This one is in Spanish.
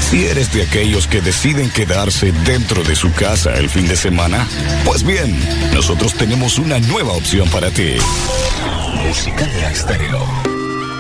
Si eres de aquellos que deciden quedarse dentro de su casa el fin de semana, pues bien, nosotros tenemos una nueva opción para ti. Musicalia Estéreo.